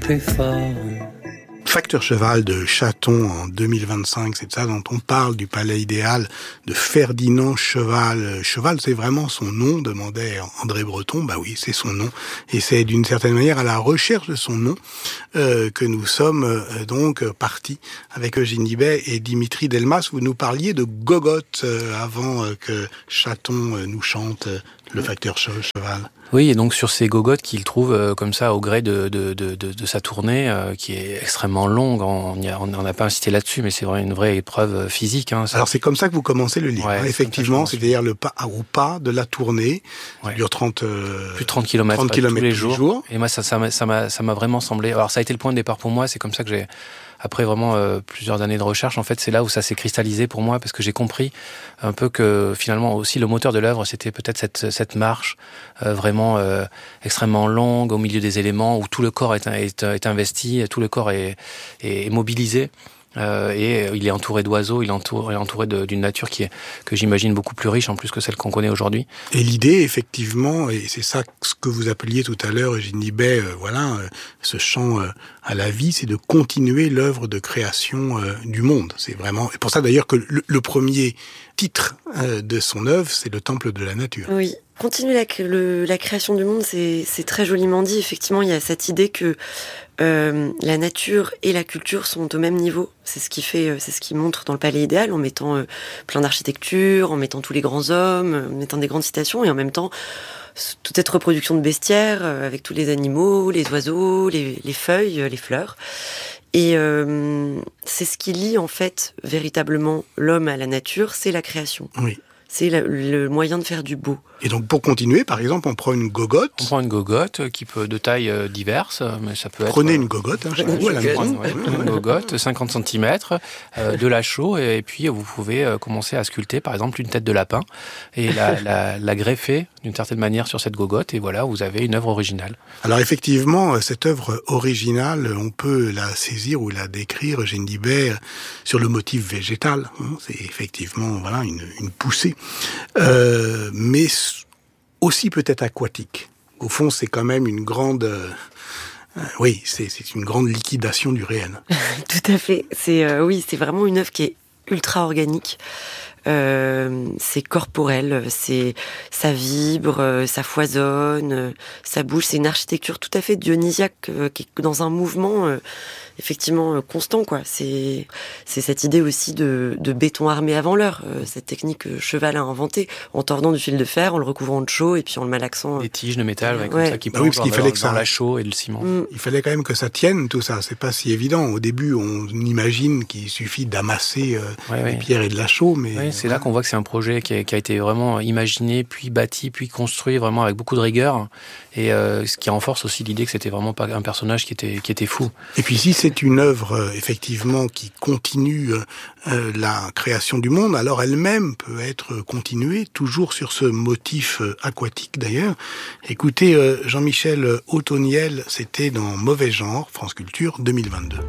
prefer. Facteur cheval de Chaton en 2025, c'est de ça dont on parle, du palais idéal de Ferdinand Cheval. Cheval, c'est vraiment son nom, demandait André Breton. Bah oui, c'est son nom. Et c'est d'une certaine manière à la recherche de son nom que nous sommes donc partis avec Eugénie Bay et Dimitri Delmas. Vous nous parliez de Gogotte avant que Chaton nous chante le facteur cheval. Oui, et donc sur ces gogottes qu'il trouve comme ça au gré de sa tournée, qui est extrêmement longue. On n'a pas insisté là-dessus, mais c'est vraiment une vraie épreuve physique. Hein, alors c'est comme ça que vous commencez le livre, ouais, effectivement, c'est-à-dire le pas au pas de la tournée, qui dure plus de 30 km tous les jours. Et moi, ça m'a vraiment semblé. Alors ça a été le point de départ pour moi. C'est comme ça que j'ai. Après vraiment plusieurs années de recherche, en fait, c'est là où ça s'est cristallisé pour moi, parce que j'ai compris un peu que finalement aussi le moteur de l'œuvre, c'était peut-être cette marche vraiment extrêmement longue au milieu des éléments, où tout le corps est investi, tout le corps est mobilisé. Et il est entouré d'oiseaux, il est entouré d'une nature que j'imagine beaucoup plus riche en plus que celle qu'on connaît aujourd'hui. Et l'idée, effectivement, et c'est ça ce que vous appeliez tout à l'heure, Eugénie Bay, ce chant à la vie, c'est de continuer l'œuvre de création du monde. C'est vraiment, et pour ça d'ailleurs que le premier titre de son œuvre, c'est le Temple de la nature. Oui. Continuer la création du monde, c'est très joliment dit. Effectivement, il y a cette idée que la nature et la culture sont au même niveau. C'est ce qui montre dans le palais idéal, en mettant plein d'architecture, en mettant tous les grands hommes, en mettant des grandes citations, et en même temps toute cette reproduction de bestiaire avec tous les animaux, les oiseaux, les feuilles, les fleurs. Et c'est ce qui lie en fait véritablement l'homme à la nature, c'est la création. Oui. C'est le moyen de faire du beau. Et donc, pour continuer, par exemple, on prend une gogotte. On prend une gogotte qui peut de taille diverses, mais ça peut être... Prenez une gogotte, une gogotte, 50 cm, de la chaux, et puis vous pouvez commencer à sculpter, par exemple, une tête de lapin, et la greffer d'une certaine manière sur cette gogotte, et voilà, vous avez une œuvre originale. Alors effectivement, cette œuvre originale, on peut la saisir ou la décrire, Eugénie Bay, sur le motif végétal. C'est effectivement une poussée. Mais aussi peut-être aquatique. Au fond, c'est quand même une grande... c'est une grande liquidation du réel. Tout à fait. C'est vraiment une œuvre qui est ultra organique. C'est corporel, ça vibre, ça foisonne, ça bouge. C'est une architecture tout à fait dionysiaque qui est dans un mouvement effectivement constant, quoi. C'est cette idée aussi de béton armé avant l'heure, cette technique que Cheval a inventée, en tordant du fil de fer, en le recouvrant de chaux et puis en le malaxant. Des tiges de métal, comme ça, qui plongent dans la chaux et le ciment. Il fallait quand même que ça tienne, tout ça. C'est pas si évident. Au début, on imagine qu'il suffit d'amasser des pierres et de la chaux, mais... Oui, c'est là qu'on voit que c'est un projet qui a été vraiment imaginé, puis bâti, puis construit vraiment avec beaucoup de rigueur. Et ce qui renforce aussi l'idée que c'était vraiment pas un personnage qui était fou. Et puis si c'est une œuvre, effectivement, qui continue la création du monde, alors elle-même peut être continuée, toujours sur ce motif aquatique d'ailleurs. Écoutez, Jean-Michel Othoniel, c'était dans Mauvais Genre, France Culture, 2022.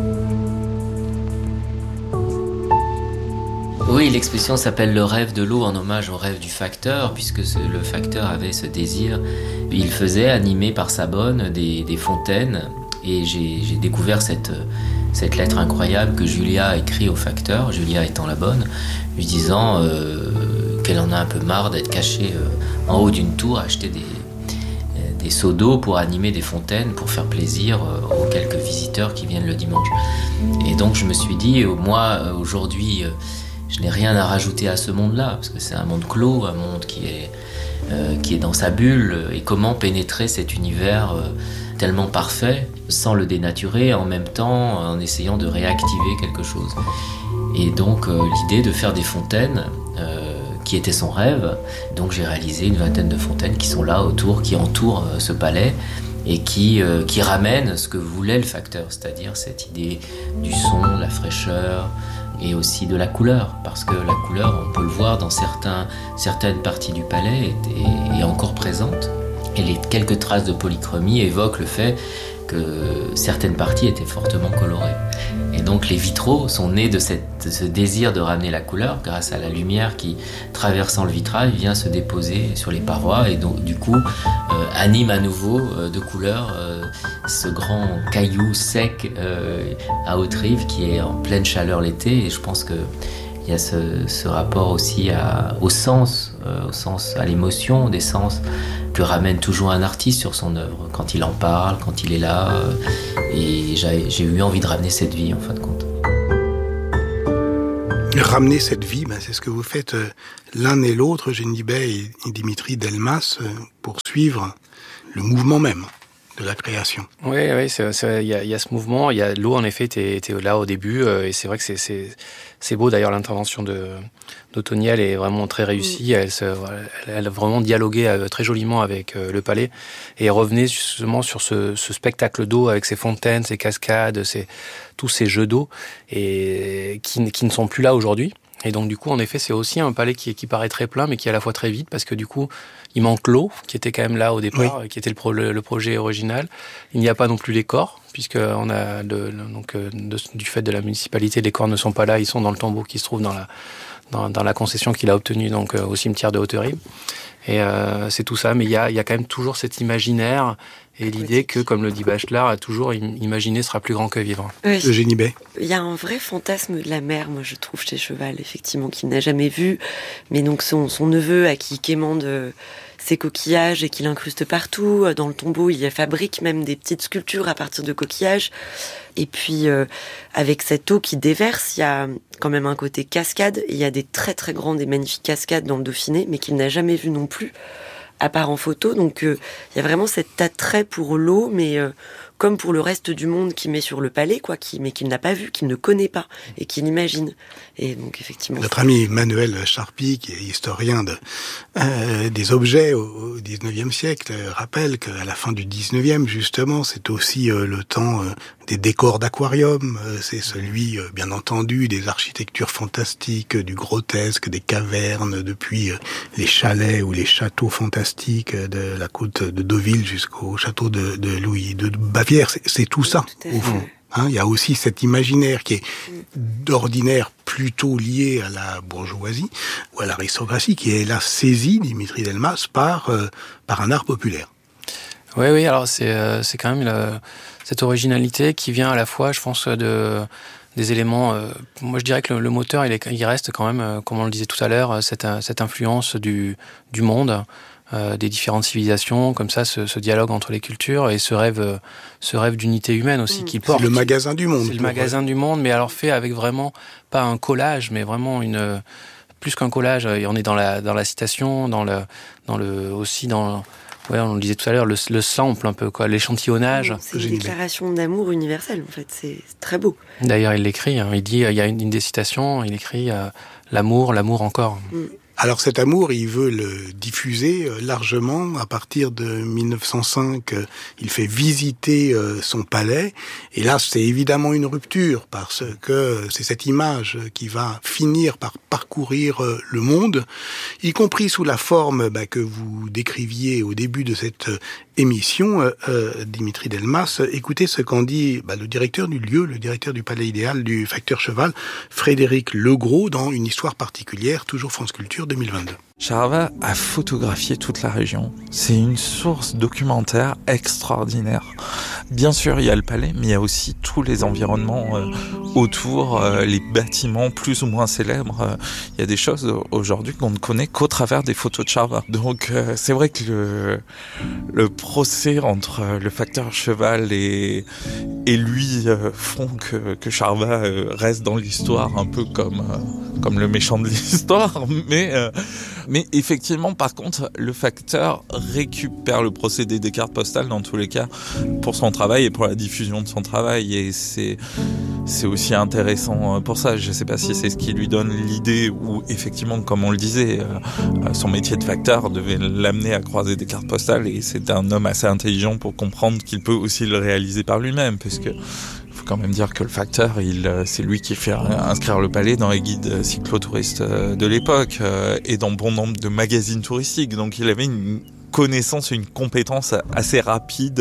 Oui, l'exposition s'appelle Le rêve de l'eau, en hommage au rêve du facteur, puisque le facteur avait ce désir. Il faisait, animé par sa bonne, des fontaines, et j'ai découvert cette lettre incroyable que Julia a écrite au facteur, Julia étant la bonne, lui disant qu'elle en a un peu marre d'être cachée en haut d'une tour, à acheter des seaux d'eau pour animer des fontaines, pour faire plaisir aux quelques visiteurs qui viennent le dimanche. Et donc je me suis dit, moi, aujourd'hui... je n'ai rien à rajouter à ce monde-là, parce que c'est un monde clos, un monde qui est dans sa bulle, et comment pénétrer cet univers tellement parfait, sans le dénaturer, en même temps en essayant de réactiver quelque chose. Et donc l'idée de faire des fontaines, qui était son rêve, donc j'ai réalisé une vingtaine de fontaines qui sont là autour, qui entourent ce palais, et qui ramènent ce que voulait le facteur, c'est-à-dire cette idée du son, de la fraîcheur, et aussi de la couleur, parce que la couleur, on peut le voir dans certaines parties du palais, est encore présente. Et les quelques traces de polychromie évoquent le fait que certaines parties étaient fortement colorées. Et donc les vitraux sont nés de ce désir de ramener la couleur, grâce à la lumière qui, traversant le vitrail, vient se déposer sur les parois, et donc du coup anime à nouveau de couleur ce grand caillou sec à Haute-Rive qui est en pleine chaleur l'été. Et je pense qu'il y a ce rapport aussi au sens, à l'émotion, des sens que ramène toujours un artiste sur son œuvre, quand il en parle, quand il est là. Et j'ai eu envie de ramener cette vie en fin de compte. Ramener cette vie, c'est ce que vous faites l'un et l'autre, Eugénie Bay et Dimitri Delmas, pour suivre le mouvement même de la création. Oui, il y a ce mouvement. Il y a l'eau, en effet, était là au début, et c'est vrai que c'est beau. D'ailleurs, l'intervention d'Otoniel est vraiment très réussie. Elle a vraiment dialogué très joliment avec le palais et revenait justement sur ce spectacle d'eau avec ses fontaines, ses cascades, tous ces jeux d'eau et qui ne sont plus là aujourd'hui. Et donc du coup, en effet, c'est aussi un palais qui paraît très plein, mais qui est à la fois très vide, parce que du coup, il manque l'eau, qui était quand même là au départ, qui était le projet original. Il n'y a pas non plus les corps, puisque on a du fait de la municipalité, les corps ne sont pas là, ils sont dans le tombeau qui se trouve dans la concession qu'il a obtenue donc au cimetière de Haute-Rive. Et c'est tout ça, mais il y a quand même toujours cet imaginaire et l'idée que, comme le dit Bachelard, a toujours imaginer sera plus grand que vivre. Oui. Eugénie Bay. Il y a un vrai fantasme de la mer, moi je trouve, chez Cheval, effectivement, qu'il n'a jamais vu. Mais donc son neveu, à qui il quémande ses coquillages et qu'il incruste partout. Dans le tombeau, il fabrique même des petites sculptures à partir de coquillages. Et puis, avec cette eau qui déverse, il y a quand même un côté cascade. Il y a des très très grandes et magnifiques cascades dans le Dauphiné, mais qu'il n'a jamais vu non plus, à part en photo. Donc, il y a vraiment cet attrait pour l'eau, mais comme pour le reste du monde qu'il met sur le palais, mais qu'il n'a pas vu, qu'il ne connaît pas et qu'il imagine. Et donc, effectivement. Notre ami Manuel Charpie, qui est historien des objets au XIXe siècle, rappelle qu'à la fin du XIXe, justement, c'est aussi le temps des décors d'aquarium. C'est celui, bien entendu, des architectures fantastiques, du grotesque, des cavernes, depuis les chalets ou les châteaux fantastiques de la côte de Deauville jusqu'au château de Louis de Bavière. C'est tout ça, au fond. Il y a aussi cet imaginaire qui est d'ordinaire plutôt lié à la bourgeoisie ou à l'aristocratie, qui est là saisi, Dimitri Delmas, par un art populaire. Oui, alors c'est quand même cette originalité qui vient à la fois, je pense, des éléments. Moi, je dirais que le moteur, il reste quand même, comme on le disait tout à l'heure, cette influence du monde. Des différentes civilisations, comme ça, ce dialogue entre les cultures et ce rêve d'unité humaine aussi qu'il porte. C'est le magasin du monde. C'est le magasin du monde, mais alors fait avec vraiment, pas un collage, mais vraiment plus qu'un collage. On est dans la citation, on le disait tout à l'heure, le sample un peu, l'échantillonnage. C'est une déclaration d'amour universelle, en fait. C'est très beau. D'ailleurs, il l'écrit, il dit, il y a une des citations, il écrit l'amour encore. Alors cet amour, il veut le diffuser largement. À partir de 1905, il fait visiter son palais. Et là, c'est évidemment une rupture, parce que c'est cette image qui va finir par parcourir le monde, y compris sous la forme que vous décriviez au début de cette émission, Dimitri Delmas. Écoutez ce qu'en dit le directeur du lieu, le directeur du Palais Idéal du Facteur Cheval, Frédéric Legros, dans Une histoire particulière, toujours France Culture 2022. Charva a photographié toute la région. C'est une source documentaire extraordinaire. Bien sûr, il y a le palais, mais il y a aussi tous les environnements autour, les bâtiments plus ou moins célèbres. Il y a des choses aujourd'hui qu'on ne connaît qu'au travers des photos de Charva. Donc c'est vrai que le procès entre le facteur Cheval et lui font que Charva reste dans l'histoire un peu comme le méchant de l'histoire, mais effectivement, par contre, le facteur récupère le procédé des cartes postales dans tous les cas pour son travail et pour la diffusion de son travail, et c'est aussi intéressant pour ça. Je sais pas si c'est ce qui lui donne l'idée ou effectivement, comme on le disait, son métier de facteur devait l'amener à croiser des cartes postales, et c'est un homme assez intelligent pour comprendre qu'il peut aussi le réaliser par lui-même, puisque quand même dire que le facteur, c'est lui qui fait inscrire le palais dans les guides cyclotouristes de l'époque et dans bon nombre de magazines touristiques. Donc il avait une connaissance et une compétence assez rapide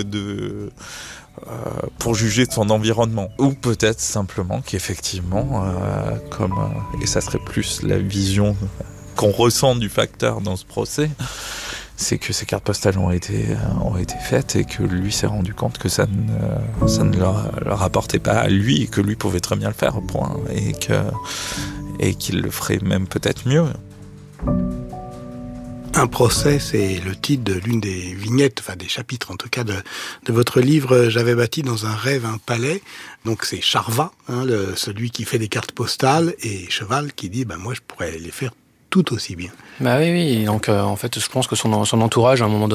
pour juger de son environnement. Ou peut-être simplement qu'effectivement, et ça serait plus la vision qu'on ressent du facteur dans ce procès, c'est que ces cartes postales ont été faites et que lui s'est rendu compte que ça ne leur rapportait pas à lui et que lui pouvait très bien le faire, point, et qu'il le ferait même peut-être mieux. Un procès, c'est le titre de l'une des vignettes, enfin des chapitres en tout cas de votre livre. J'avais bâti dans un rêve un palais. Donc c'est Charvat, celui qui fait des cartes postales, et Cheval qui dit moi je pourrais les faire tout aussi bien. Oui. Donc en fait, je pense que son entourage à un moment donné